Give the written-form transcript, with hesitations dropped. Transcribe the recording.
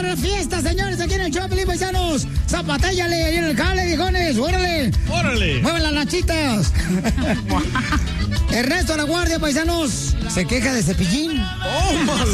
la fiesta, señores, aquí en el show, Pelín, paisanos. Zapatéllale ahí en el jale, viejones. ¡Órale! ¡Órale! ¡Mueven las nachitas! Ernesto La Guardia, paisanos, se queja de Cepillín. ¡Tómala!